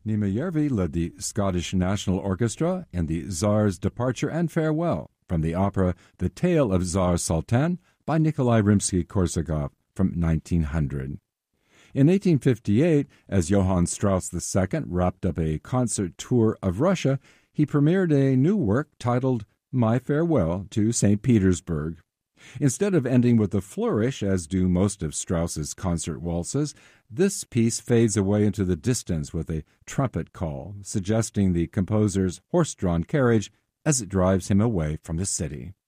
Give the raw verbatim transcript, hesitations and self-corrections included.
Niemejervi led the Scottish National Orchestra in the Tsar's Departure and Farewell from the opera The Tale of Tsar Sultan by Nikolai Rimsky-Korsakov from nineteen hundred. In eighteen fifty-eight, as Johann Strauss the Second wrapped up a concert tour of Russia, he premiered a new work titled My Farewell to Saint Petersburg. Instead of ending with a flourish, as do most of Strauss's concert waltzes, this piece fades away into the distance with a trumpet call, suggesting the composer's horse-drawn carriage as it drives him away from the city.